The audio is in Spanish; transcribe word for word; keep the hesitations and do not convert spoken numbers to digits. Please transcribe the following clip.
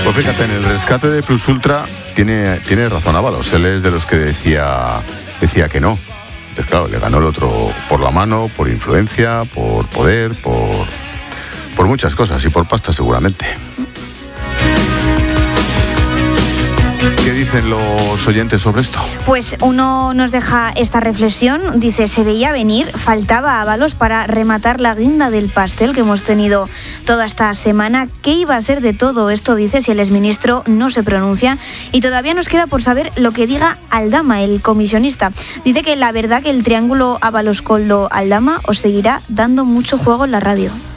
Pues fíjate, en el rescate de Plus Ultra tiene, tiene razón Ábalos. Él es de los que decía, decía que no. Entonces, claro, le ganó el otro por la mano, por influencia, por poder, por, por muchas cosas y por pasta seguramente. ¿Qué dicen los oyentes sobre esto? Pues uno nos deja esta reflexión, dice, se veía venir, faltaba Ábalos para rematar la guinda del pastel que hemos tenido toda esta semana. ¿Qué iba a ser de todo esto? Dice, si el exministro no se pronuncia, y todavía nos queda por saber lo que diga Aldama, el comisionista. Dice que la verdad que el triángulo Ábalos-Koldo-Aldama os seguirá dando mucho juego en la radio.